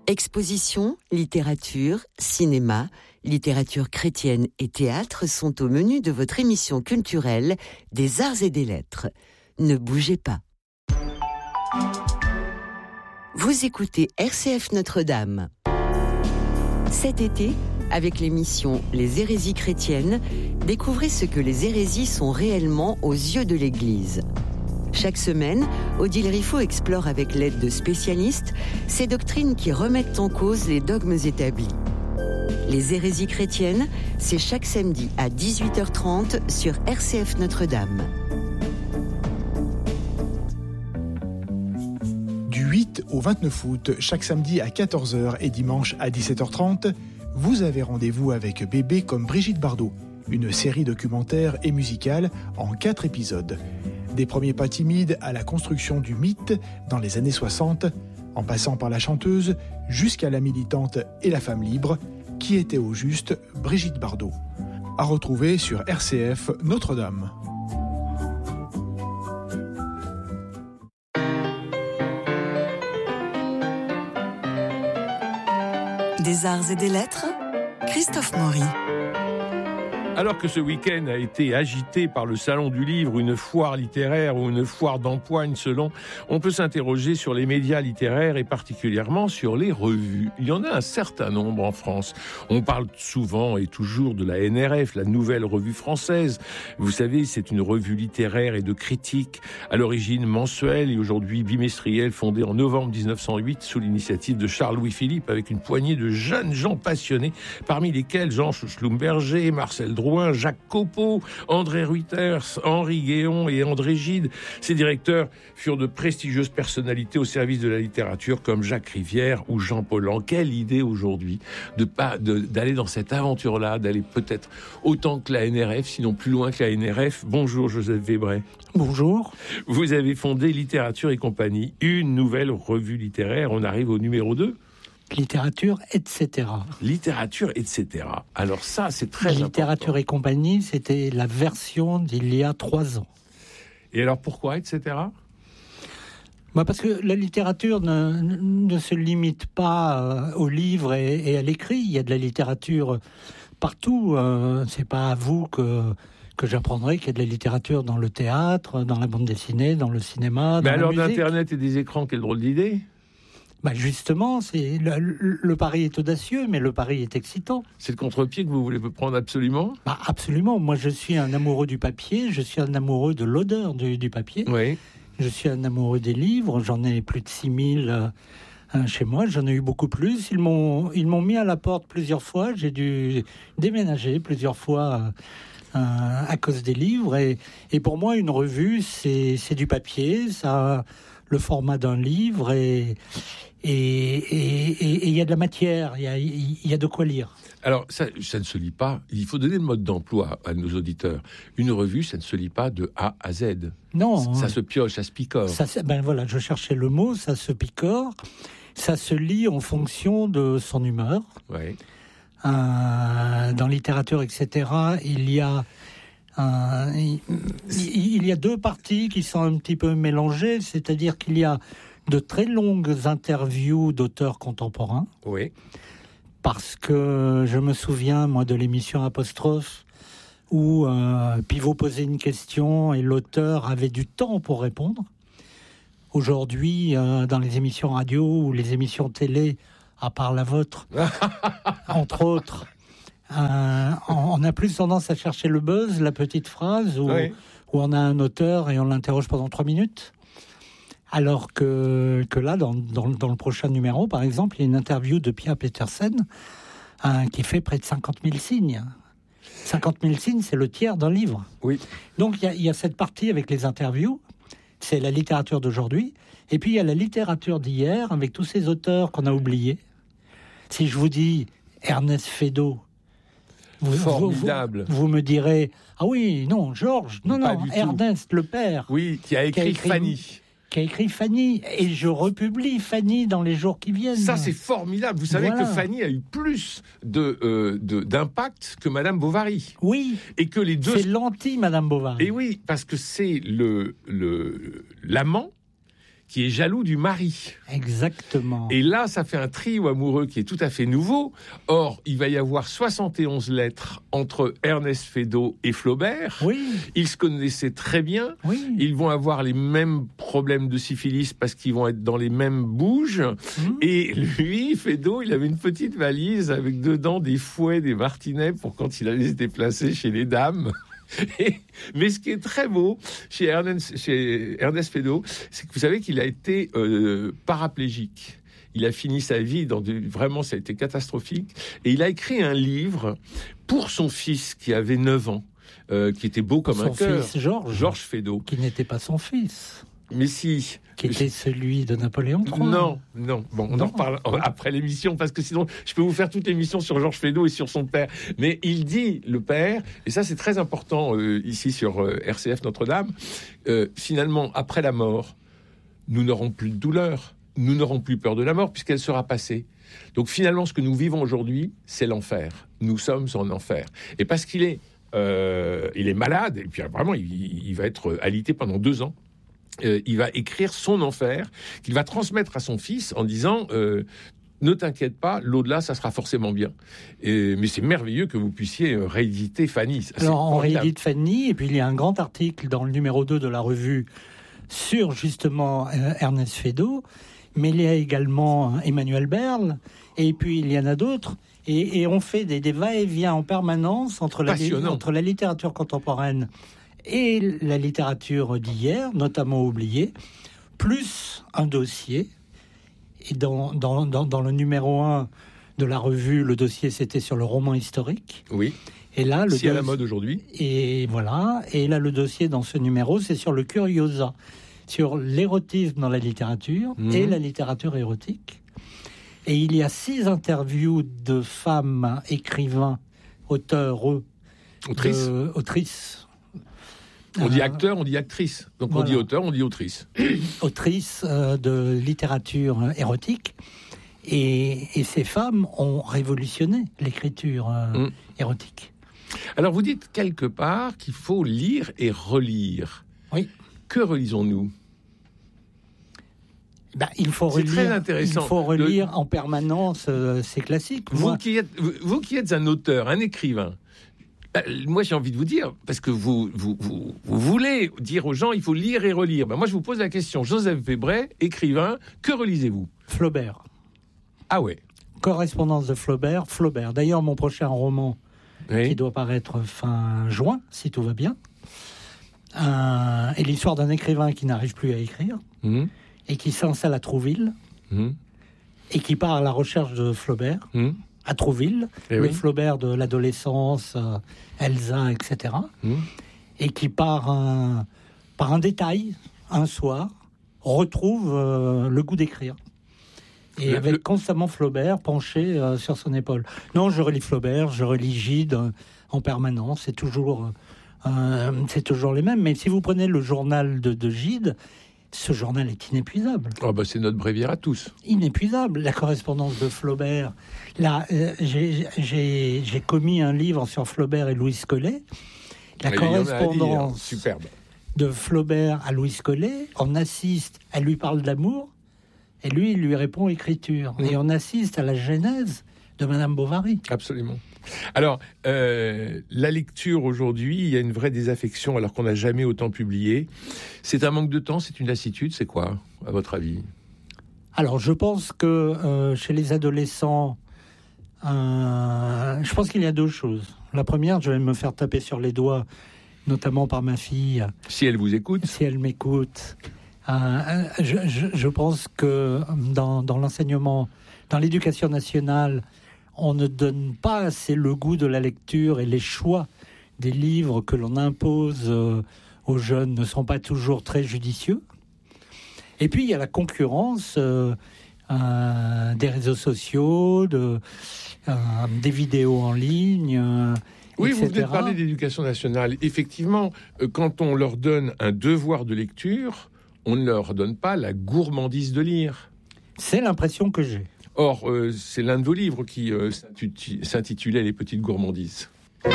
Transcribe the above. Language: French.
Expositions, littérature, cinéma, littérature chrétienne et théâtre sont au menu de votre émission culturelle des Arts et des Lettres. Ne bougez pas. Vous écoutez RCF Notre-Dame. Cet été, avec l'émission Les hérésies chrétiennes, découvrez ce que les hérésies sont réellement aux yeux de l'Église. Chaque semaine, Odile Riffaut explore avec l'aide de spécialistes ces doctrines qui remettent en cause les dogmes établis. Les hérésies chrétiennes, c'est chaque samedi à 18h30 sur RCF Notre-Dame. Du 8 au 29 août, chaque samedi à 14h et dimanche à 17h30, vous avez rendez-vous avec Bébé comme Brigitte Bardot, une série documentaire et musicale en 4 épisodes. Des premiers pas timides à la construction du mythe dans les années 60, en passant par la chanteuse jusqu'à la militante et la femme libre, qui était au juste Brigitte Bardot. À retrouver sur RCF Notre-Dame. Des arts et des lettres, Christophe Maury. Alors que ce week-end a été agité par le Salon du Livre, une foire littéraire ou une foire d'empoigne selon, on peut s'interroger sur les médias littéraires et particulièrement sur les revues. Il y en a un certain nombre en France. On parle souvent et toujours de la NRF, la Nouvelle Revue Française. Vous savez, c'est une revue littéraire et de critique, à l'origine mensuelle et aujourd'hui bimestrielle, fondée en novembre 1908 sous l'initiative de Charles-Louis Philippe avec une poignée de jeunes gens passionnés, parmi lesquels Jean Schlumberger, Marcel Drouin, Jacques Copeau, André Reuters, Henri Guéon et André Gide. Ces directeurs furent de prestigieuses personnalités au service de la littérature comme Jacques Rivière ou Jean Paulhan. Quelle idée aujourd'hui d'aller dans cette aventure-là, d'aller peut-être autant que la NRF, sinon plus loin que la NRF. Bonjour Joseph Wébret. Bonjour. Vous avez fondé Littérature et compagnie, une nouvelle revue littéraire. On arrive au numéro 2. Littérature, etc. Littérature, etc. Alors ça, c'est très important. Littérature et compagnie, c'était la version d'il y a 3 ans. Et alors pourquoi, etc. Parce que la littérature ne se limite pas au livre et à l'écrit. Il y a de la littérature partout. C'est pas à vous que j'apprendrai qu'il y a de la littérature dans le théâtre, dans la bande dessinée, dans le cinéma, dans la musique. Mais alors d'Internet et des écrans, quelle drôle d'idée. Justement, c'est le pari est audacieux, mais le pari est excitant. C'est le contre-pied que vous voulez prendre absolument ? Absolument. Moi, je suis un amoureux du papier, je suis un amoureux de l'odeur du papier. Oui. Je suis un amoureux des livres, j'en ai plus de 6000 chez moi, j'en ai eu beaucoup plus. Ils m'ont mis à la porte plusieurs fois, j'ai dû déménager plusieurs fois à cause des livres. Et pour moi, une revue, c'est du papier, ça a le format d'un livre et il y a de la matière, il y a de quoi lire. Alors, ça ne se lit pas. Il faut donner le mode d'emploi à nos auditeurs. Une revue, ça ne se lit pas de A à Z. Non. Ça se pioche, ça se picore. Voilà, je cherchais le mot, ça se picore. Ça se lit en fonction de son humeur. Oui. Dans littérature, etc., il y a 2 parties qui sont un petit peu mélangées, c'est-à-dire qu'il y a de très longues interviews d'auteurs contemporains. Oui. Parce que je me souviens, moi, de l'émission Apostrophe, où Pivot posait une question et l'auteur avait du temps pour répondre. Aujourd'hui, dans les émissions radio ou les émissions télé, à part la vôtre, entre autres, on a plus tendance à chercher le buzz, la petite phrase, où on a un auteur et on l'interroge pendant 3 minutes. Alors que là, dans le prochain numéro, par exemple, il y a une interview de Pia Petersen qui fait près de 50 000 signes. 50 000 signes, c'est le tiers d'un livre. Oui. Donc il y a cette partie avec les interviews, c'est la littérature d'aujourd'hui, et puis il y a la littérature d'hier, avec tous ces auteurs qu'on a oubliés. Si je vous dis Ernest Feydeau, formidable. Vous me direz, ah oui, non, Georges, non, Ernest, le père. Oui, qui a écrit Fanny. Qui a écrit Fanny, et je republie Fanny dans les jours qui viennent. Ça, c'est formidable. Vous savez que Fanny a eu plus d'impact que Madame Bovary. Oui. Et que les deux. C'est l'anti Madame Bovary. Et oui, parce que c'est l'amant qui est jaloux du mari. Exactement. Et là, ça fait un trio amoureux qui est tout à fait nouveau. Or, il va y avoir 71 lettres entre Ernest Feydeau et Flaubert. Oui. Ils se connaissaient très bien. Oui. Ils vont avoir les mêmes problèmes de syphilis parce qu'ils vont être dans les mêmes bouges. Et lui, Feydeau, il avait une petite valise avec dedans des fouets, des martinets pour quand il allait se déplacer chez les dames. Mais ce qui est très beau chez Ernest Feydeau, c'est que vous savez qu'il a été paraplégique. Il a fini sa vie vraiment, ça a été catastrophique. Et il a écrit un livre pour son fils qui avait 9 ans, qui était beau comme un cœur. Son fils Georges Feydeau. Qui n'était pas son fils. Mais si. Qui était celui de Napoléon III. Non. Bon, on en reparle après l'émission, parce que sinon, je peux vous faire toute l'émission sur Georges Feydeau et sur son père. Mais il dit, le père, et ça c'est très important ici sur RCF Notre-Dame, finalement, après la mort, nous n'aurons plus de douleur, nous n'aurons plus peur de la mort, puisqu'elle sera passée. Donc finalement, ce que nous vivons aujourd'hui, c'est l'enfer. Nous sommes en enfer. Et parce qu'il est malade, et puis vraiment, il va être alité pendant 2 ans, il va écrire son enfer, qu'il va transmettre à son fils en disant ne t'inquiète pas, l'au-delà, ça sera forcément bien. Mais c'est merveilleux que vous puissiez rééditer Fanny. Alors, on réédite Fanny, et puis il y a un grand article dans le numéro 2 de la revue sur justement Ernest Feydeau, mais il y a également Emmanuel Berle, et puis il y en a d'autres. Et on fait des va-et-vient en permanence entre la littérature contemporaine et la littérature d'hier, notamment oubliée, plus un dossier. Et dans le numéro 1 de la revue, le dossier, c'était sur le roman historique. Oui. Et là, c'est à la mode aujourd'hui. Et voilà. Et là, le dossier dans ce numéro, c'est sur le curiosa, sur l'érotisme dans la littérature et la littérature érotique. Et il y a 6 interviews de femmes écrivains, auteurs, autrices. On dit acteur, on dit actrice. Donc voilà. On dit auteur, on dit autrice. Autrice de littérature érotique. Et ces femmes ont révolutionné l'écriture érotique. Alors vous dites quelque part qu'il faut lire et relire. Oui. Que relisons-nous ? Il faut relire. C'est très intéressant. Il faut relire en permanence ces classiques. Vous qui êtes un auteur, un écrivain, moi j'ai envie de vous dire, parce que vous voulez dire aux gens il faut lire et relire. Moi je vous pose la question, Joseph Webray, écrivain, que relisez-vous ? Flaubert. Ah ouais. Correspondance de Flaubert. D'ailleurs, mon prochain roman, qui doit paraître fin juin, si tout va bien, est l'histoire d'un écrivain qui n'arrive plus à écrire. Et qui s'installe à Trouville, et qui part à la recherche de Flaubert, à Trouville, Flaubert de l'adolescence, Elsa, etc., et qui par un détail, un soir, retrouve le goût d'écrire. Et avec constamment Flaubert penché sur son épaule. Non, je relis Flaubert, je relis Gide en permanence, c'est toujours les mêmes. Mais si vous prenez le journal de Gide, ce journal est inépuisable. C'est notre bréviaire à tous. Inépuisable. La correspondance de Flaubert. Là, j'ai commis un livre sur Flaubert et Louis Collet. La correspondance superbe de Flaubert à Louis Collet. On assiste, elle lui parle d'amour, et lui, il lui répond écriture. Et on assiste à la genèse de Madame Bovary. Absolument. Alors, la lecture aujourd'hui, il y a une vraie désaffection alors qu'on n'a jamais autant publié. C'est un manque de temps, c'est une lassitude, c'est quoi, à votre avis ? Alors, je pense que chez les adolescents, je pense qu'il y a 2 choses. La première, je vais me faire taper sur les doigts, notamment par ma fille. Si elle vous écoute ? Si elle m'écoute. Je pense que dans l'enseignement, dans l'éducation nationale, on ne donne pas assez le goût de la lecture, et les choix des livres que l'on impose aux jeunes ne sont pas toujours très judicieux. Et puis il y a la concurrence des réseaux sociaux, des vidéos en ligne, oui, etc. Vous venez de parler d'éducation nationale. Effectivement, quand on leur donne un devoir de lecture, on ne leur donne pas la gourmandise de lire. C'est l'impression que j'ai. Or, c'est l'un de vos livres qui s'intitulait « Les petites gourmandises ».